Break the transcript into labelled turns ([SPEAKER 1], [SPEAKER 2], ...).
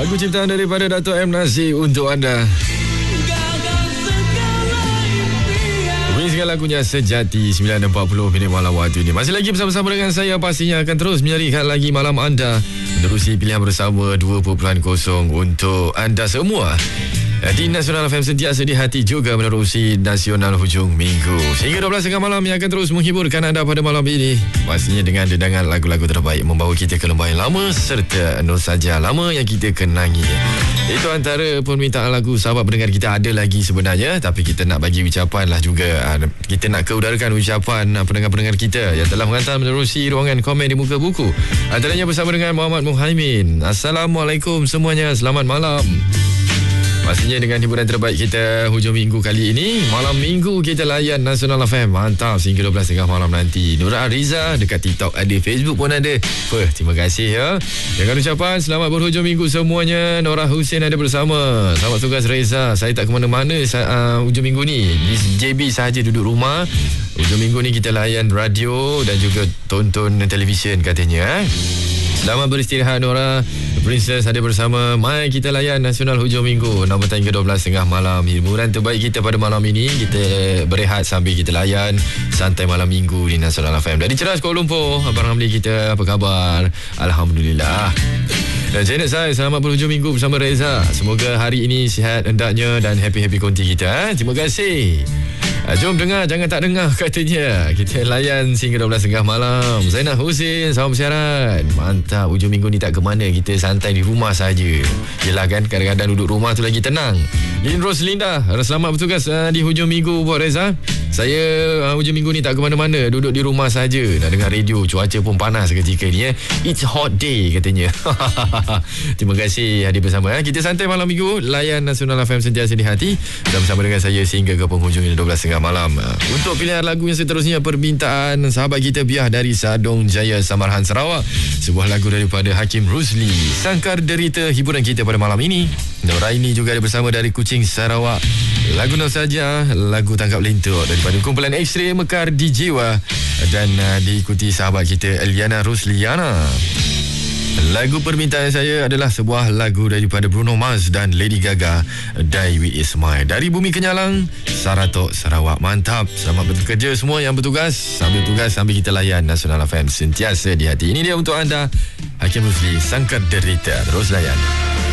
[SPEAKER 1] Lagu ciptaan daripada Dato' M. Nasir untuk anda. Dengan lagunya Sejati 9.40 minit malam waktu ini. Masih lagi bersama-sama dengan saya. Pastinya akan terus menyerikan lagi malam anda, menerusi pilihan bersama 2.0 untuk anda semua. Di Nasional FM sentiasa di hati, juga menerusi Nasional Hujung Minggu sehingga 12.30 malam yang akan terus menghiburkan anda pada malam ini. Pastinya dengan dedangan lagu-lagu terbaik, membawa kita ke lembah yang lama serta nostalgia lama yang kita kenangi. Itu antara permintaan lagu sahabat pendengar kita ada lagi sebenarnya, tapi kita nak bagi ucapan lah juga. Kita nak keudarakan ucapan pendengar-pendengar kita yang telah menghantar menerusi ruangan komen di muka buku. Antaranya bersama dengan Muhammad Muhaimin. Assalamualaikum semuanya, selamat malam. Pastinya dengan hiburan terbaik kita hujung minggu kali ini. Malam minggu kita layan Nasional FM. Mantap, sehingga 12.30 malam nanti. Nura Ariza dekat TikTok ada, Facebook pun ada. Terima kasih ya. Dengan ucapan selamat berhujung minggu semuanya. Nora Hussein ada bersama. Selamat tugas Reza. Saya tak ke mana-mana hujung minggu ni. Di JB sahaja duduk rumah. Hujung minggu ni kita layan radio dan juga tonton televisyen katanya. Selamat beristirahat Nora. Princess ada bersama. Mai kita layan Nasional Hujung Minggu 6 hingga 12.30 malam. Hiburan terbaik kita pada malam ini. Kita berehat sambil kita layan santai malam minggu di Nasional FM. Dari Ceras Kuala Lumpur, Abang Ramli kita, apa khabar? Alhamdulillah. Dan Janet saya, selamat berhujung minggu bersama Reza. Semoga hari ini sihat hendaknya dan happy-happy konti kita. Terima kasih. Jom dengar, jangan tak dengar katanya. Kita layan sehingga 12.30 malam. Zainal Husin, salam siaran. Mantap, hujung minggu ni tak ke mana. Kita santai di rumah saja. Yelah kan, kadang-kadang duduk rumah tu lagi tenang. Lin Roslinda, selamat bertugas di hujung minggu buat Reza. Saya hujung minggu ni tak ke mana-mana, duduk di rumah saja. Nak dengar radio, cuaca pun panas ketika ni. It's hot day katanya. Terima kasih hadir bersama. Kita santai malam minggu, layan Nasional FM sentiasa di hati. Bersama dengan saya sehingga ke penghujung 12.30 malam. Untuk pilihan lagu yang seterusnya, permintaan sahabat kita Biah dari Sadong Jaya, Samarhan, Sarawak. Sebuah lagu daripada Hakim Rusli, Sangkar Derita, hiburan kita pada malam ini. Noraini juga ada bersama dari Kuching, Sarawak. Lagu nostalgia, lagu tangkap lentok daripada kumpulan X-Ray Mekar di Jiwa. Dan diikuti sahabat kita Eliana Rusliana. Lagu permintaan saya adalah sebuah lagu daripada Bruno Mars dan Lady Gaga, Die With A Smile, dari Bumi Kenyalang, Saratok, Sarawak. Mantap, selamat bekerja semua yang bertugas. Sambil tugas, sambil kita layan Nasional FM sentiasa di hati. Ini dia untuk anda, Hakim Rusli, Sangkar Derita. Terus layan.